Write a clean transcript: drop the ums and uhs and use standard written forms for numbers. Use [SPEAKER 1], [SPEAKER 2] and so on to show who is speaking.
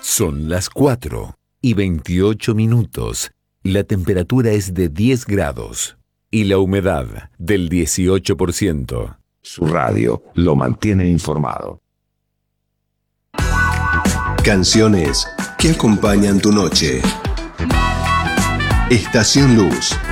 [SPEAKER 1] Son las 4:28. La temperatura es de 10 grados y la humedad del 18%.
[SPEAKER 2] Su radio lo mantiene informado.
[SPEAKER 3] Canciones que acompañan tu noche. Estación Luz.